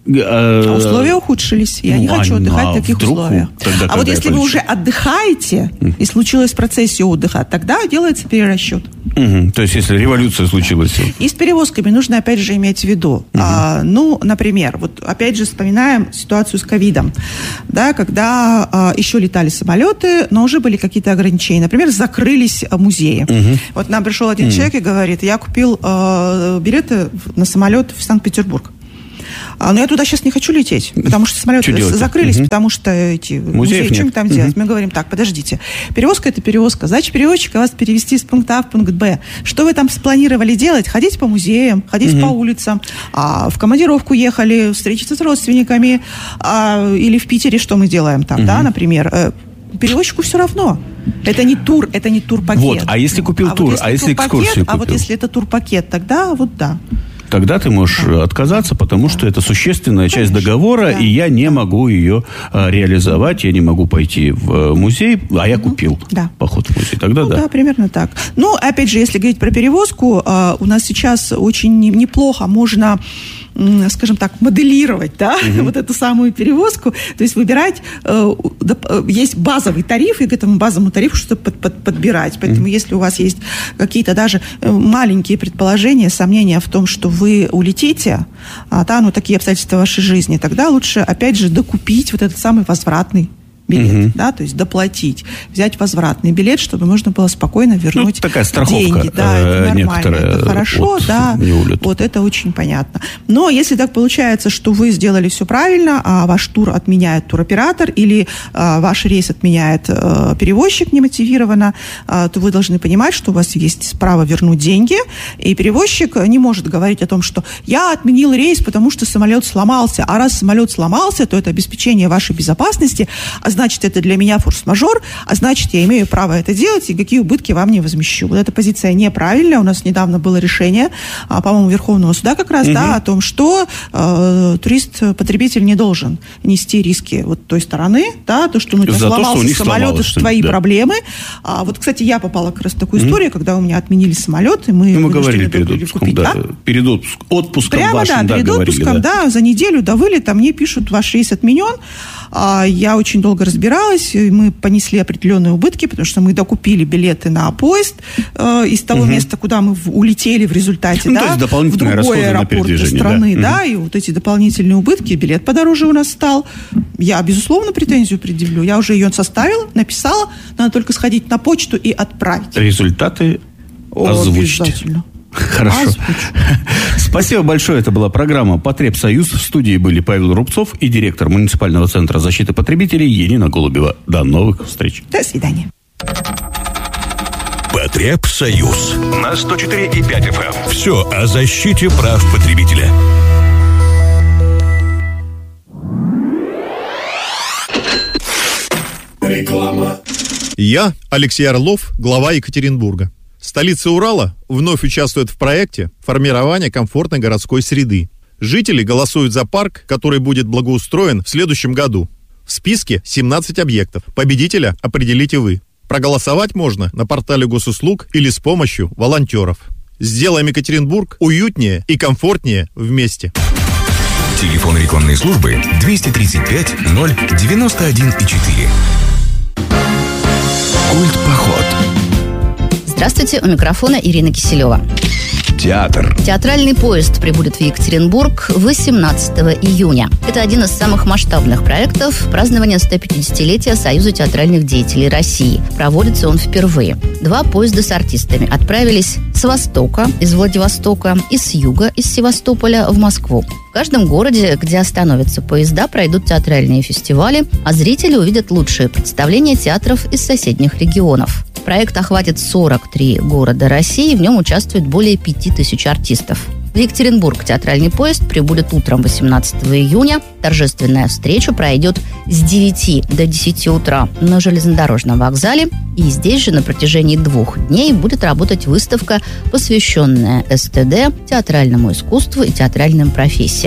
Условия ухудшились. Я не хочу отдыхать в таких условиях. А вот если вы уже отдыхаете, и случилось в процессе отдыха, тогда делается перерасчет. То есть, если революция случилась. И с перевозками нужно, опять же, иметь в виду. Например, вот опять же вспоминаем ситуацию с ковидом, да, когда еще летали самолеты, но уже были какие-то ограничения. Например, закрылись музеи. Вот нам пришел один человек и говорит: я купил билеты на самолет в Санкт-Петербург. Но я туда сейчас не хочу лететь, потому что самолеты закрылись, потому что эти музеи, что им там делать? Мы говорим: так, подождите, перевозка – это перевозка. Задача перевозчика вас перевести с пункта А в пункт Б. Что вы там спланировали делать? Ходить по музеям, ходить по улицам, в командировку ехали, встретиться с родственниками, или в Питере что мы делаем там, да, например. Перевозчику все равно. Это не тур, это не турпакет. Вот, а если купил тур, а если экскурсию купил? А вот если это турпакет, тогда вот да. Тогда ты можешь отказаться, потому что это существенная часть договора, и я не могу ее реализовать, я не могу пойти в музей, а я купил поход в музей. Тогда да. Да, примерно так. Ну, опять же, если говорить про перевозку, у нас сейчас очень неплохо можно, скажем так, моделировать, да, вот эту самую перевозку, то есть выбирать, есть базовый тариф, и к этому базовому тарифу что-то подбирать. Поэтому если у вас есть какие-то даже маленькие предположения, сомнения в том, что вы улетите, такие обстоятельства вашей жизни, тогда лучше, опять же, докупить вот этот самый возвратный билет, да, то есть доплатить, взять возвратный билет, чтобы можно было спокойно вернуть такая страховка, деньги. Да, это нормально, это хорошо, да, вот это очень понятно. Но если так получается, что вы сделали все правильно, а ваш тур отменяет туроператор или ваш рейс отменяет перевозчик немотивированно, то вы должны понимать, что у вас есть право вернуть деньги, и перевозчик не может говорить о том, что я отменил рейс, потому что самолет сломался, а раз самолет сломался, то это обеспечение вашей безопасности, значит, это для меня форс-мажор, а значит, я имею право это делать, и какие убытки вам не возмещу. Вот эта позиция неправильная. У нас недавно было решение, по-моему, Верховного суда как раз, да, о том, что турист-потребитель не должен нести риски вот той стороны, да, то, что у тебя сломался самолет, это твои проблемы. Вот, кстати, я попала как раз в такую историю, когда у меня отменили самолет, и мы говорили перед отпуском, купить, перед отпуском прямо, вашим, перед отпуском, за неделю до вылета мне пишут: ваш рейс отменен. Я очень долго разбиралась, и мы понесли определенные убытки, потому что мы докупили билеты на поезд из того места, куда мы улетели в результате, в другой аэропорт страны, и вот эти дополнительные убытки, билет подороже у нас стал. Я, безусловно, претензию предъявлю. Я уже ее составила, написала, надо только сходить на почту и отправить. Результаты озвучите. Обязательно. Хорошо. Спасибо большое. Это была программа «Потребсоюз». В студии были Павел Рубцов и директор муниципального центра защиты потребителей Елена Голубева. До новых встреч. До свидания. Потребсоюз на 104,5 FM. Все о защите прав потребителя. Реклама. Я, Алексей Орлов, глава Екатеринбурга. Столица Урала вновь участвует в проекте формирования комфортной городской среды. Жители голосуют за парк, который будет благоустроен в следующем году. В списке 17 объектов. Победителя определите вы. Проголосовать можно на портале госуслуг или с помощью волонтеров. Сделаем Екатеринбург уютнее и комфортнее вместе. Телефон рекламной службы 235 091 4. Культпоход. Здравствуйте, у микрофона Ирина Киселева. Театр. Театральный поезд прибудет в Екатеринбург 18 июня. Это один из самых масштабных проектов празднования 150-летия Союза театральных деятелей России. Проводится он впервые. 2 поезда с артистами отправились с востока, из Владивостока, и с юга, из Севастополя, в Москву. В каждом городе, где остановятся поезда, пройдут театральные фестивали, а зрители увидят лучшие представления театров из соседних регионов. Проект охватит 43 города России, в нем участвует более 5000 артистов. В Екатеринбург театральный поезд прибудет утром 18 июня. Торжественная встреча пройдет с 9 до 10 утра на железнодорожном вокзале. И здесь же на протяжении 2 дней будет работать выставка, посвященная СТД, театральному искусству и театральным профессиям.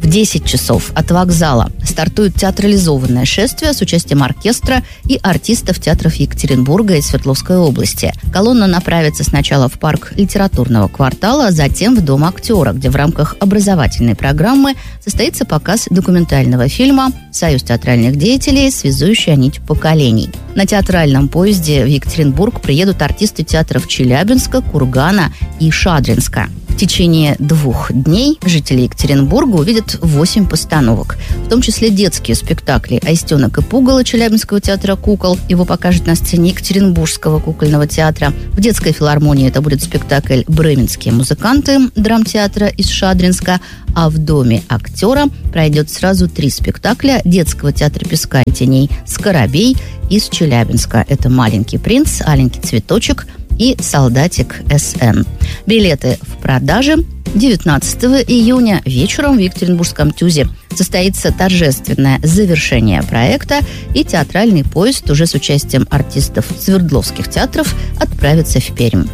В 10 часов от вокзала стартует театрализованное шествие с участием оркестра и артистов театров Екатеринбурга и Свердловской области. Колонна направится сначала в парк литературного квартала, а затем в Дом актера, где в рамках образовательной программы состоится показ документального фильма «Союз театральных деятелей. Связующая нить поколений». На театральном поезде в Екатеринбург приедут артисты театров Челябинска, Кургана и Шадринска. В течение 2 дней жители Екатеринбурга увидят 8 постановок, в том числе детские спектакли «Аистенок и пугало» Челябинского театра кукол. Его покажут на сцене Екатеринбургского кукольного театра. В детской филармонии это будет спектакль «Бременские музыканты» драмтеатра из Шадринска. А в Доме актера пройдет сразу 3 спектакля детского театра «Песка и теней» «Скоробей» из Челябинска. Это «Маленький принц», «Аленький цветочек» и «Солдатик СН». Билеты в продаже. 19 июня вечером в Екатеринбургском ТЮЗе состоится торжественное завершение проекта, и театральный поезд уже с участием артистов Свердловских театров отправится в Пермь.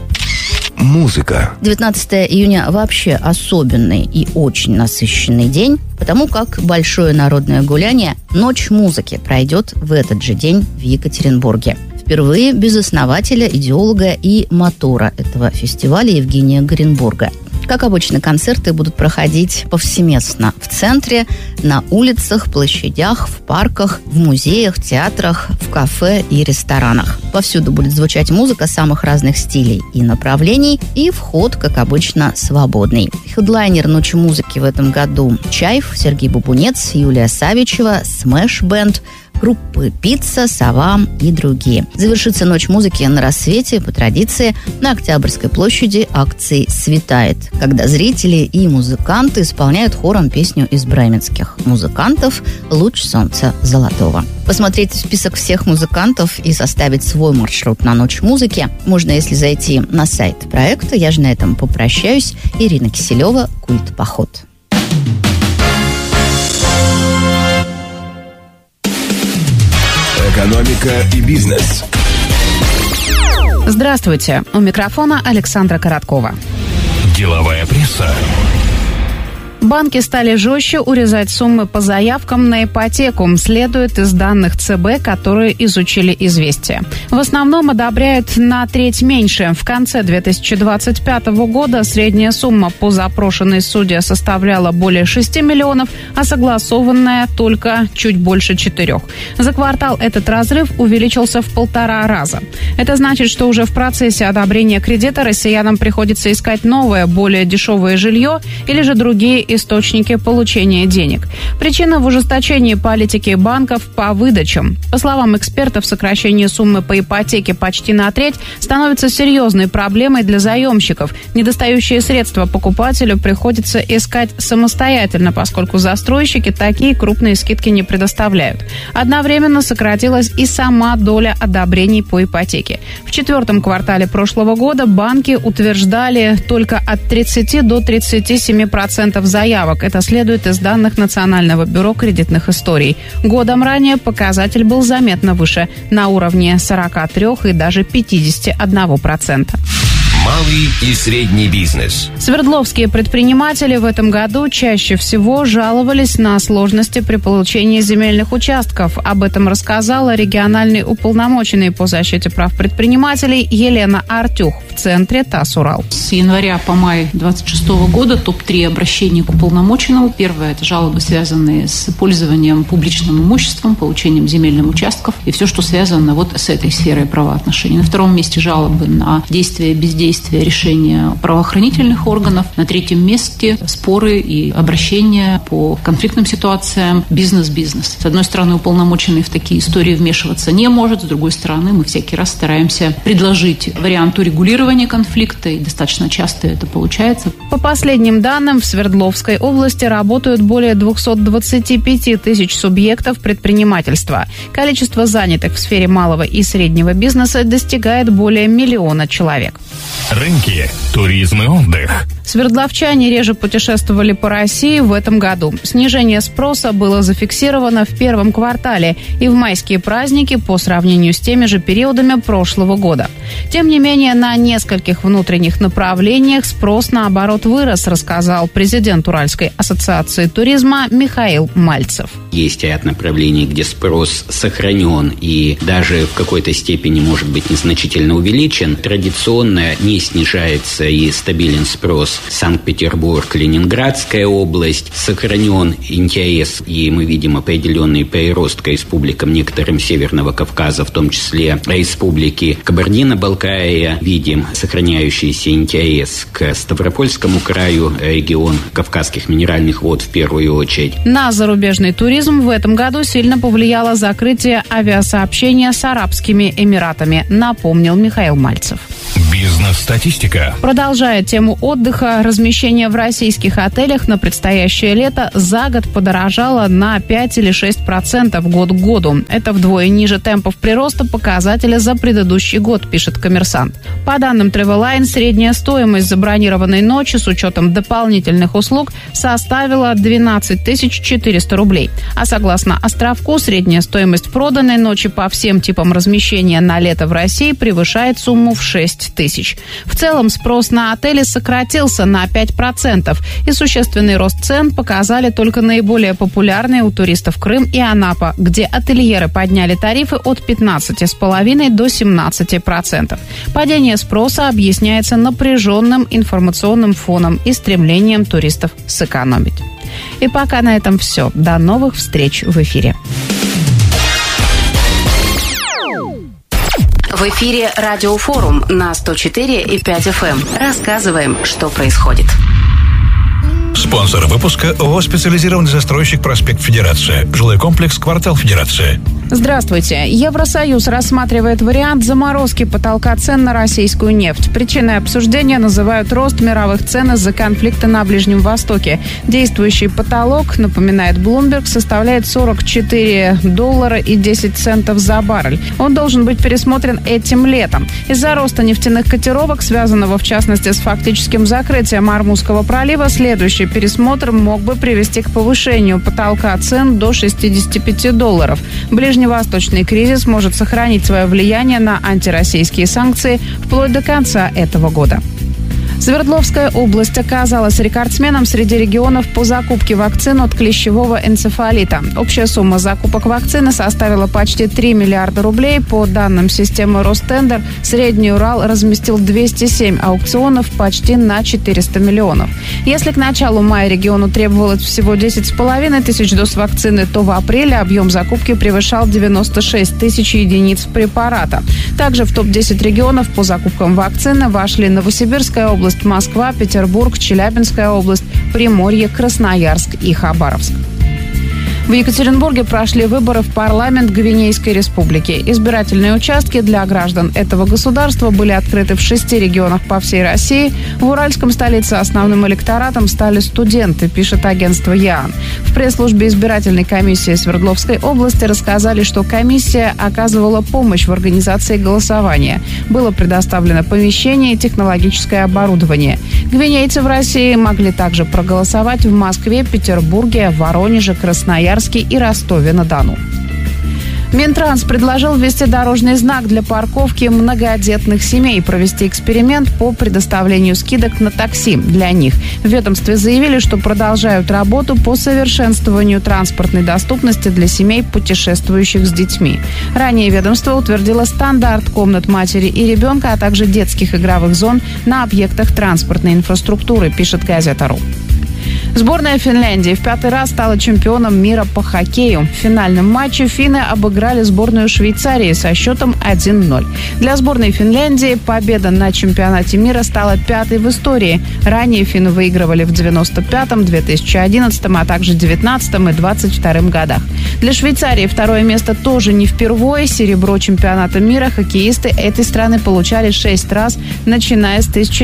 Музыка. 19 июня вообще особенный и очень насыщенный день, потому как большое народное гуляние «Ночь музыки» пройдет в этот же день в Екатеринбурге. Впервые без основателя, идеолога и мотора этого фестиваля Евгения Горенбурга. Как обычно, концерты будут проходить повсеместно в центре, на улицах, площадях, в парках, в музеях, театрах, в кафе и ресторанах. Повсюду будет звучать музыка самых разных стилей и направлений, и вход, как обычно, свободный. Хедлайнер «Ночи музыки» в этом году Чайф, Сергей Бабунец, Юлия Савичева, Смэш Бэнд, группы «Пицца», «Сова» и другие. Завершится «Ночь музыки» на рассвете, по традиции, на Октябрьской площади акцией «Светает», когда зрители и музыканты исполняют хором песню из бременских музыкантов «Луч солнца золотого». Посмотреть список всех музыкантов и составить свой маршрут на «Ночь музыки» можно, если зайти на сайт проекта. Я же на этом попрощаюсь. Ирина Киселева, «Культ Поход». Экономика и бизнес. Здравствуйте. У микрофона Александра Короткова. Деловая пресса. Банки стали жестче урезать суммы по заявкам на ипотеку, следует из данных ЦБ, которые изучили «Известия». В основном одобряют на треть меньше. В конце 2025 года средняя сумма по запрошенной суде составляла более 6 миллионов, а согласованная только чуть больше 4. За квартал этот разрыв увеличился в 1,5 раза. Это значит, что уже в процессе одобрения кредита россиянам приходится искать новое, более дешевое жилье или же другие источники получения денег. Причина в ужесточении политики банков по выдачам. По словам экспертов, сокращение суммы по ипотеке почти на треть становится серьезной проблемой для заемщиков. Недостающие средства покупателю приходится искать самостоятельно, поскольку застройщики такие крупные скидки не предоставляют. Одновременно сократилась и сама доля одобрений по ипотеке. В 4 квартале прошлого года банки утверждали только от 30 до 37% заявок. Это следует из данных Национального бюро кредитных историй. Годом ранее показатель был заметно выше, на уровне 43 и даже 51%. Малый и средний бизнес. Свердловские предприниматели в этом году чаще всего жаловались на сложности при получении земельных участков. Об этом рассказала региональный уполномоченный по защите прав предпринимателей Елена Артюх в центре ТАСС «Урал». С января по май 2026 года топ-3 обращений к уполномоченному. Первое – это жалобы, связанные с пользованием публичным имуществом, получением земельных участков и все, что связано вот с этой сферой правоотношений. На 2-м месте жалобы на действия, бездействие решения правоохранительных органов. На 3-м месте споры и обращения по конфликтным ситуациям бизнес-бизнес. С одной стороны, уполномоченный в такие истории вмешиваться не может, с другой стороны, мы всякий раз стараемся предложить вариант урегулирования конфликта, и достаточно часто это получается. По последним данным, в Свердловской области работают более 225 тысяч субъектов предпринимательства. Количество занятых в сфере малого и среднего бизнеса достигает более 1 миллиона человек. Рынки, туризм и отдых. Свердловчане реже путешествовали по России в этом году. Снижение спроса было зафиксировано в первом квартале и в майские праздники по сравнению с теми же периодами прошлого года. Тем не менее, на нескольких внутренних направлениях спрос, наоборот, вырос, рассказал президент Уральской ассоциации туризма Михаил Мальцев. Есть ряд направлений, где спрос сохранен и даже в какой-то степени, может быть, незначительно увеличен. Традиционно не снижается и стабилен спрос Санкт-Петербург, Ленинградская область. Сохранен интерес, и мы видим определенный прирост к республикам некоторым Северного Кавказа, в том числе республики Кабардино-Балкария. Видим сохраняющийся интерес к Ставропольскому краю, регион Кавказских минеральных вод в первую очередь. На зарубежный туризм в этом году сильно повлияло закрытие авиасообщения с Арабскими Эмиратами, напомнил Михаил Мальцев. Бизнес-статистика. Продолжая тему отдыха, размещение в российских отелях на предстоящее лето за год подорожало на 5 или 6% год к году. Это вдвое ниже темпов прироста показателя за предыдущий год, пишет «Коммерсант». По данным Travelline, средняя стоимость забронированной ночи с учетом дополнительных услуг составила 12 400 рублей. А согласно Островку, средняя стоимость проданной ночи по всем типам размещения на лето в России превышает сумму в 6 тысяч. В целом спрос на отели сократился на 5%, и существенный рост цен показали только наиболее популярные у туристов Крым и Анапа, где ательеры подняли тарифы от 15,5% до 17%. Падение спроса объясняется напряженным информационным фоном и стремлением туристов сэкономить. И пока на этом все. До новых встреч в эфире. В эфире Радиофорум на 104,5 FM. Рассказываем, что происходит. Спонсор выпуска ООО «Специализированный застройщик Проспект Федерация». Жилой комплекс «Квартал Федерация». Здравствуйте. Евросоюз рассматривает вариант заморозки потолка цен на российскую нефть. Причиной обсуждения называют рост мировых цен из-за конфликта на Ближнем Востоке. Действующий потолок, напоминает Bloomberg, составляет $44.10 за баррель. Он должен быть пересмотрен этим летом. Из-за роста нефтяных котировок, связанного в частности с фактическим закрытием Ормузского пролива, следующий пересмотр мог бы привести к повышению потолка цен до $65. Ближневосточный кризис может сохранить свое влияние на антироссийские санкции вплоть до конца этого года. Свердловская область оказалась рекордсменом среди регионов по закупке вакцин от клещевого энцефалита. Общая сумма закупок вакцины составила почти 3 миллиарда рублей. По данным системы Ростендер, Средний Урал разместил 207 аукционов почти на 400 миллионов. Если к началу мая региону требовалось всего 10,5 тысяч доз вакцины, то в апреле объем закупки превышал 96 тысяч единиц препарата. Также в топ-10 регионов по закупкам вакцины вошли Новосибирская область, Москва, Петербург, Челябинская область, Приморье, Красноярск и Хабаровск. В Екатеринбурге прошли выборы в парламент Гвинейской республики. Избирательные участки для граждан этого государства были открыты в 6 регионах по всей России. В Уральском столице основным электоратом стали студенты, пишет агентство ЯАН. В пресс-службе избирательной комиссии Свердловской области рассказали, что комиссия оказывала помощь в организации голосования. Было предоставлено помещение и технологическое оборудование. Гвинейцы в России могли также проголосовать в Москве, Петербурге, Воронеже, Красноярске и Ростове-на-Дону. Минтранс предложил ввести дорожный знак для парковки многодетных семей, провести эксперимент по предоставлению скидок на такси для них. В ведомстве заявили, что продолжают работу по совершенствованию транспортной доступности для семей, путешествующих с детьми. Ранее ведомство утвердило стандарт комнат матери и ребенка, а также детских игровых зон на объектах транспортной инфраструктуры, пишет газета.ру. Сборная Финляндии в 5-й раз стала чемпионом мира по хоккею. В финальном матче финны обыграли сборную Швейцарии со счетом 1-0. Для сборной Финляндии победа на чемпионате мира стала 5-й в истории. Ранее финны выигрывали в 95-м, 2011-м, а также 19-м и 22-м годах. Для Швейцарии второе место тоже не впервые. Серебро чемпионата мира хоккеисты этой страны получали 6 раз, начиная с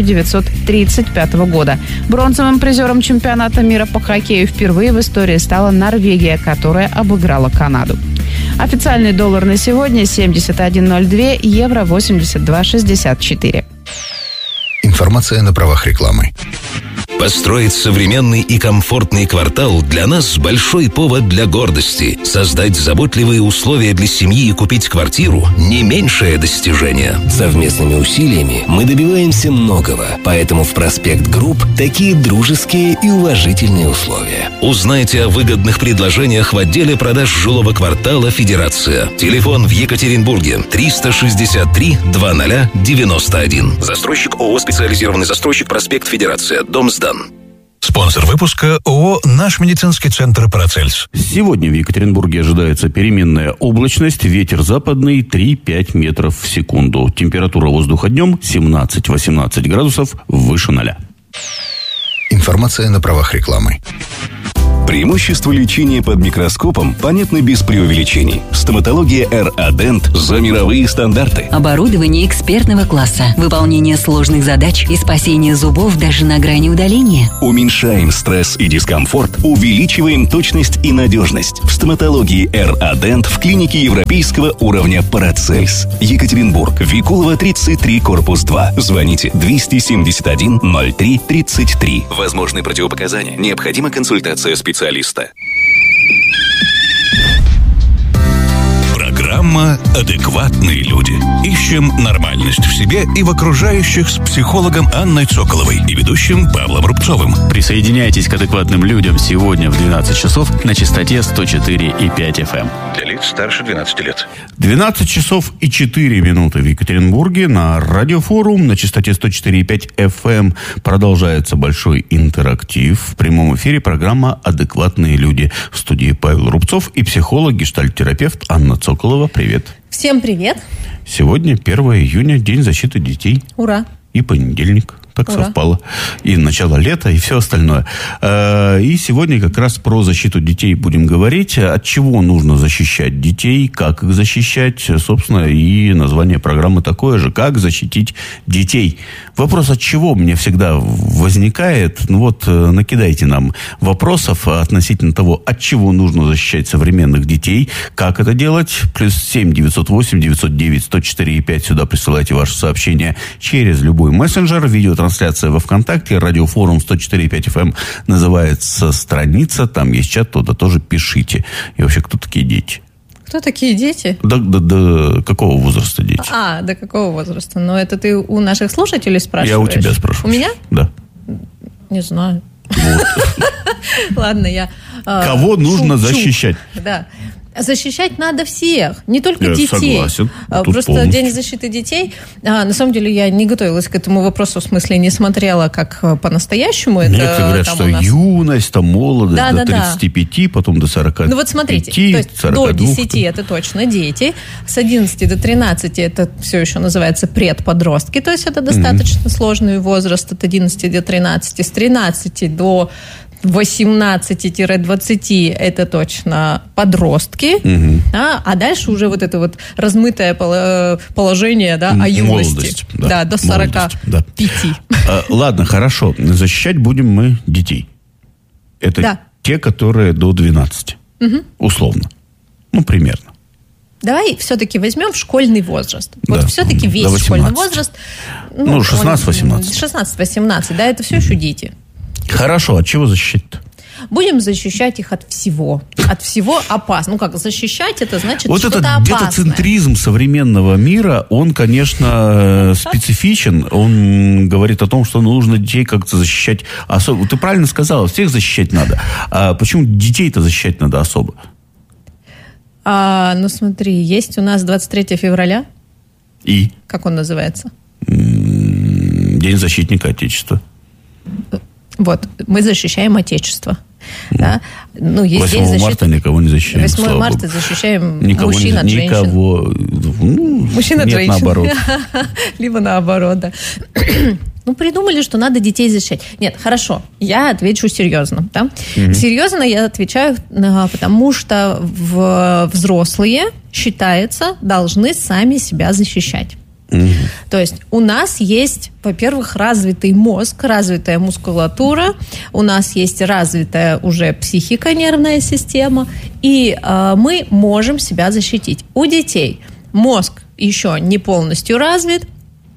1935 года. Бронзовым призером чемпионата мира по хоккею впервые в истории стала Норвегия, которая обыграла Канаду. Официальный доллар на сегодня 71.02, евро 82.64. Информация на правах рекламы. Построить современный и комфортный квартал для нас большой повод для гордости. Создать заботливые условия для семьи и купить квартиру – не меньшее достижение. Совместными усилиями мы добиваемся многого, поэтому в «Проспект Групп» такие дружеские и уважительные условия. Узнайте о выгодных предложениях в отделе продаж жилого квартала «Федерация». Телефон в Екатеринбурге 363 2091. Застройщик ООО «Специализированный застройщик», проспект Федерация, дом сдан. Спонсор выпуска ООО «Наш медицинский центр Парацельс». Сегодня в Екатеринбурге ожидается переменная облачность, ветер западный 3-5 метров в секунду. Температура воздуха днем 17-18 градусов выше 0. Информация на правах рекламы. Преимущества лечения под микроскопом понятны без преувеличений. Стоматология РА-Дент за мировые стандарты. Оборудование экспертного класса, выполнение сложных задач и спасение зубов даже на грани удаления. Уменьшаем стресс и дискомфорт, увеличиваем точность и надежность. В стоматологии РА-Дент в клинике европейского уровня Парацельс. Екатеринбург, Викулова, 33, корпус 2. Звоните 271 03 33. Возможны противопоказания. Необходима консультация специалиста. Программа «Адекватные люди». Ищем нормальность в себе и в окружающих с психологом Анной Цоколовой и ведущим Павлом Рубцовым. Присоединяйтесь к адекватным людям сегодня в 12 часов на частоте 104,5 FM. Для лиц старше 12 лет. 12 часов и 4 минуты в Екатеринбурге на радиофорум на частоте 104,5 FM продолжается большой интерактив. В прямом эфире программа «Адекватные люди». В студии Павел Рубцов и психолог, гештальт-терапевт Анна Цоколова. Привет. Всем привет. Сегодня 1 июня, День защиты детей. Ура. И понедельник. Так Ура. совпало. И начало лета, и все остальное. И сегодня как раз про защиту детей будем говорить. От чего нужно защищать детей, как их защищать. Собственно, и название программы такое же. Как защитить детей. Вопрос, от чего у меня всегда возникает. Ну вот, накидайте нам вопросов относительно того, от чего нужно защищать современных детей. Как это делать? +7 908 909 104,5. Сюда присылайте ваши сообщения через любой мессенджер. Видеотрансляция во ВКонтакте. Радиофорум 104,5 FM называется страница. Там есть чат, туда тоже пишите. И вообще, кто такие дети? Кто такие дети? До какого возраста дети? До какого возраста? Ну, это ты у наших слушателей спрашиваешь? Я у тебя спрашиваю. У меня? Да. Не знаю. Ладно, я... Кого нужно защищать? Да. Защищать надо всех, не только детей. Согласен. Просто полностью. День защиты детей. На самом деле я не готовилась к этому вопросу, в смысле не смотрела, как по-настоящему. Некоторые говорят, что юность, там молодость, до 35, потом до 45. Ну вот смотрите, то есть 42. До 10 это точно дети, с 11 до 13 это все еще называется предподростки, то есть это достаточно сложный возраст от 11 до 13, с 13 до 18-20 это точно подростки, а дальше уже вот это вот размытое положение о юности. До 45. Ладно, хорошо. Защищать будем мы детей. Это те, которые до 12. Условно. Ну, примерно. Давай все-таки возьмем школьный возраст. Вот все-таки весь школьный возраст. 16-18. 16-18, да, это все еще дети. Хорошо, от чего защищать-то? Будем защищать их от всего. От всего опасно. Ну как, защищать это значит вот что-то опасное. Вот этот детоцентризм современного мира, он, конечно, специфичен. Он говорит о том, что нужно детей как-то защищать особо. Ты правильно сказала, всех защищать надо. А почему детей-то защищать надо особо? Ну смотри, есть у нас 23 февраля. И? Как он называется? День защитника Отечества. Вот, мы защищаем Отечество. Да? Ну, есть 8 марта никого не защищаем. 8 марта защищаем никого мужчин от женщин. Мужчин от женщин. Наоборот. Либо наоборот, да. Ну, придумали, что надо детей защищать. Нет, хорошо, я отвечу серьезно. Да? Серьезно я отвечаю, потому что взрослые, считается, должны сами себя защищать. То есть у нас есть, во-первых, развитый мозг, развитая мускулатура, у нас есть развитая уже психика, нервная система, и мы можем себя защитить. У детей мозг еще не полностью развит,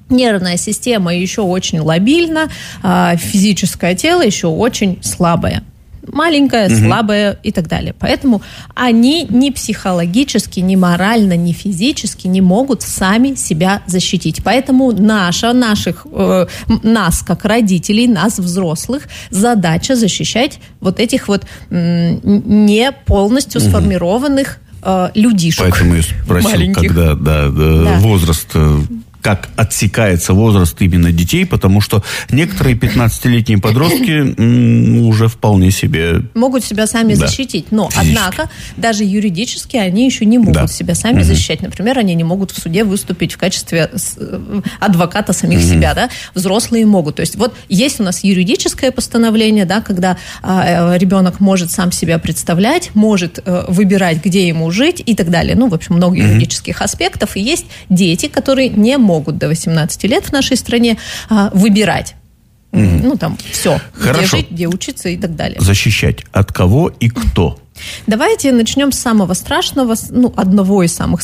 нервная система еще очень лобильна, физическое тело еще очень слабое. Маленькая, слабая и так далее. Поэтому они ни психологически, ни морально, ни физически не могут сами себя защитить. Поэтому нас, как родителей, нас, взрослых, задача защищать вот этих вот не полностью сформированных людишек. Поэтому я спросил, маленьких. Когда возраст... как отсекается возраст именно детей, потому что некоторые 15-летние подростки уже вполне себе... могут себя сами защитить, но, однако, даже юридически они еще не могут себя сами защищать. Например, они не могут в суде выступить в качестве адвоката самих себя, да? Взрослые могут. То есть вот есть у нас юридическое постановление, да, когда ребенок может сам себя представлять, может выбирать, где ему жить и так далее. Ну, в общем, много юридических аспектов. И есть дети, которые не могут до 18 лет в нашей стране выбирать. Ну, там, все. Где жить, где учиться и так далее. Защищать от кого и кто? Давайте начнем с самого страшного, одного из самых